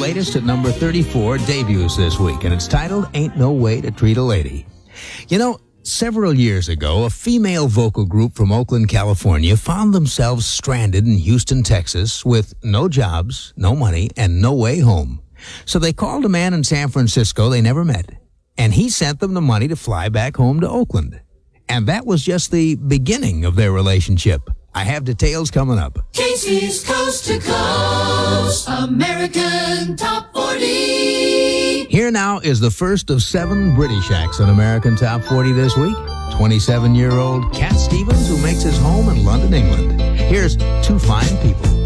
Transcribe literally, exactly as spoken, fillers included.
latest at number thirty-four debuts this week, and it's titled Ain't No Way to Treat a Lady. You know, several years ago, a female vocal group from Oakland, California found themselves stranded in Houston, Texas with no jobs, no money, and no way home. So they called a man in San Francisco they never met, and he sent them the money to fly back home to Oakland. And that was just the beginning of their relationship. I have details coming up. Casey's Coast to Coast American Top forty. Here now is the first of seven British acts on American Top forty this week. twenty-seven-year-old Cat Stevens, who makes his home in London, England. Here's Two Fine People.